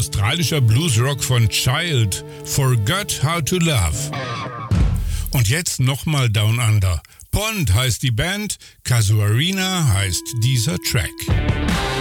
australischer Bluesrock von Child, Forgot How to Love. Und jetzt nochmal Down Under. Pond heißt die Band, Casuarina heißt dieser Track.